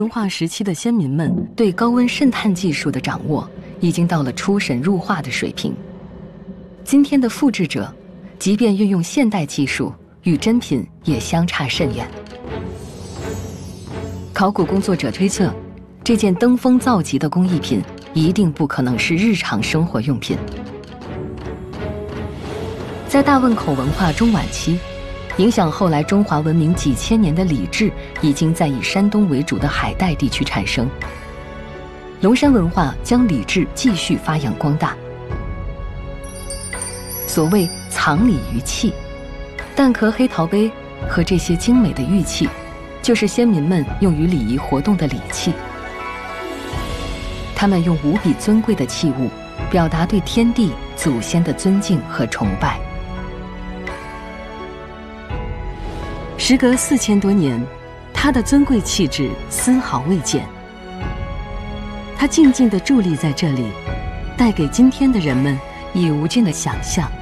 文化时期的先民们对高温渗探技术的掌握已经到了出神入化的水平。今天的复制者，即便运用现代技术，与真品也相差甚远。考古工作者推测，这件登峰造极的工艺品一定不可能是日常生活用品。在大汶口文化中晚期，影响后来中华文明几千年的礼制，已经在以山东为主的海带地区产生。龙山文化将礼制继续发扬光大。所谓藏礼于器，蛋壳黑陶杯和这些精美的玉器，就是先民们用于礼仪活动的礼器。他们用无比尊贵的器物，表达对天地祖先的尊敬和崇拜。时隔4000多年，它的尊贵气质丝毫未减。它静静地伫立在这里，带给今天的人们以无尽的想象。